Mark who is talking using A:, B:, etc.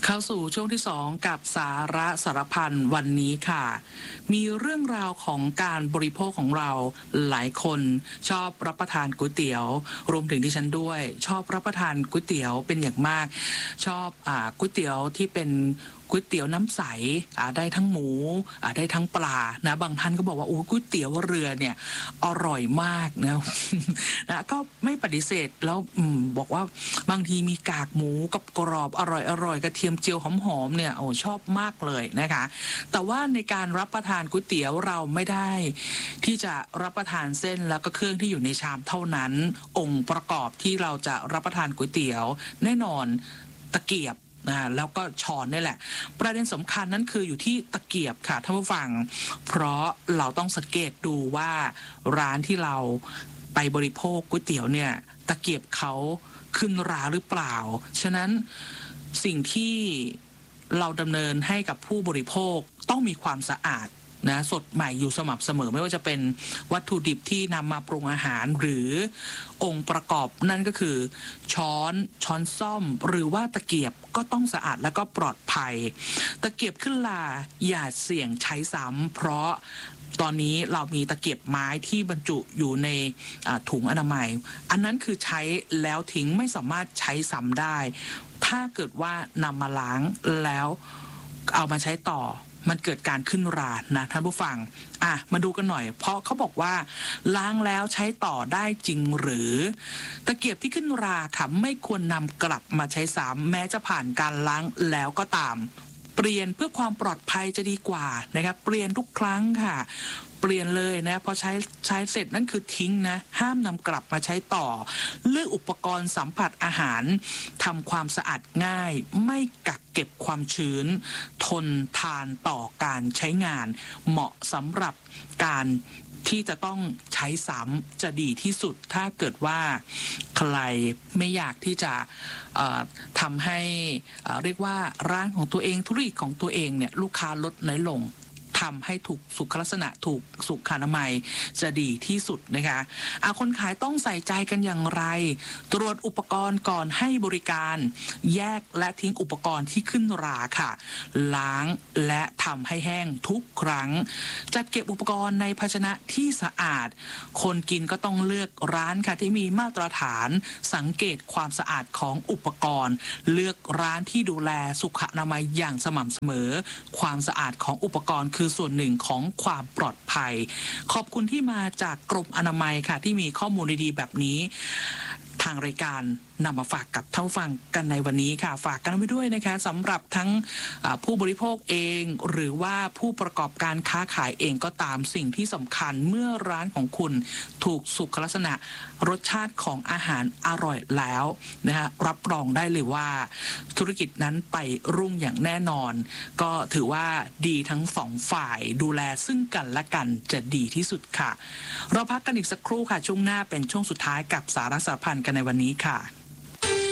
A: เข้าสู่ช่วงที่2กับสาระสารพันวันนี้ค่ะ มีเรื่องราวของการบริโภคของเราหลายคนชอบรับประทานก๋วยเตี๋ยวรวมถึงดิฉันด้วยชอบรับประทานก๋วยเตี๋ยวเป็นอย่างมากชอบก๋วยเตี๋ยวที่เป็นก๋วยเตี๋ยวน้ำใสได้ทั้งหมูได้ทั้งปลานะบางท่านก็บอกว่าโอ้ก๋วยเตี๋ยวเรือเนี่ยอร่อยมากนะ นะก็ไม่ปฏิเสธแล้วบอกว่าบางทีมีกากหมูกับกรอบอร่อยกระเทียมเจียวหอมๆเนี่ยโอ้ชอบมากเลยนะคะแต่ว่าในการรับประทานก๋วยเตี๋ยวเราไม่ได้ที่จะรับประทานเส้นแล้วก็เครื่องที่อยู่ในชามเท่านั้นองค์ประกอบที่เราจะรับประทานก๋วยเตี๋ยวแน่นอนตะเกียบแล้วก็ช้อนนี่แหละประเด็นสำคัญนั้นคืออยู่ที่ตะเกียบค่ะท่านผู้ฟังเพราะเราต้องสังเกตดูว่าร้านที่เราไปบริโภคก๋วยเตี๋ยวเนี่ยตะเกียบเขาขึ้นราหรือเปล่าฉะนั้นสิ่งที่เราดำเนินให้กับผู้บริโภคต้องมีความสะอาดนะสดใหม่อยู่สม่ำเสมอไม่ว่าจะเป็นวัตถุดิบที่นำมาปรุงอาหารหรือองค์ประกอบนั่นก็คือช้อนส้อมหรือว่าตะเกียบก็ต้องสะอาดและก็ปลอดภัยตะเกียบขึ้นราอย่าเสี่ยงใช้ซ้ำเพราะตอนนี้เรามีตะเกียบไม้ที่บรรจุอยู่ในถุงอนามัยอันนั้นคือใช้แล้วทิ้งไม่สามารถใช้ซ้ำได้ถ้าเกิดว่านำมาล้างแล้วเอามาใช้ต่อมันเกิดการขึ้นรานะท่านผู้ฟังมาดูกันหน่อยเพราะเขาบอกว่าล้างแล้วใช้ต่อได้จริงหรือตะเกียบที่ขึ้นราค่ะไม่ควรนำกลับมาใช้ซ้ำแม้จะผ่านการล้างแล้วก็ตามเปลี่ยนเพื่อความปลอดภัยจะดีกว่านะครับเปลี่ยนทุกครั้งค่ะเปลี่ยนเลยนะพอใช้เสร็จนั่นคือทิ้งนะห้ามนำกลับมาใช้ต่อเลือกอุปกรณ์สัมผัสอาหารทำความสะอาดง่ายไม่กักเก็บความชื้นทนทานต่อการใช้งานเหมาะสำหรับการที่จะต้องใช้ซ้ำจะดีที่สุดถ้าเกิดว่าใครไม่อยากที่จะทำให้เรียกว่าร้านของตัวเองธุรกิจของตัวเองเนี่ยลูกค้าลดน้อยลงทำให้ถูกสุขลักษณะถูกสุขอนามัยจะดีที่สุดนะคะคนขายต้องใส่ใจกันอย่างไรตรวจอุปกรณ์ก่อนให้บริการแยกและทิ้งอุปกรณ์ที่ขึ้นราค่ะล้างและทำให้แห้งทุกครั้งจัดเก็บอุปกรณ์ในภาชนะที่สะอาดคนกินก็ต้องเลือกร้านค่ะที่มีมาตรฐานสังเกตความสะอาดของอุปกรณ์เลือกร้านที่ดูแลสุขอนามัยอย่างสม่ำเสมอความสะอาดของอุปกรณ์คือส่วนหนึ่งของความปลอดภัยขอบคุณที่มาจากกรมอนามัยค่ะที่มีข้อมูลดีๆแบบนี้ทางรายการนำมาฝากกับท่านผู้ฟังกันในวันนี้ค่ะฝากกันไว้ด้วยนะคะสำหรับทั้งผู้บริโภคเองหรือว่าผู้ประกอบการค้าขายเองก็ตามสิ่งที่สำคัญเมื่อร้านของคุณถูกสุขลักษณะรสชาติของอาหารอร่อยแล้วนะฮะรับรองได้เลยว่าธุรกิจนั้นไปรุ่งอย่างแน่นอนก็ถือว่าดีทั้งสองฝ่ายดูแลซึ่งกันและกันจะดีที่สุดค่ะเราพักกันอีกสักครู่ค่ะช่วงหน้าเป็นช่วงสุดท้ายกับสาระสารพันกันในวันนี้ค่ะ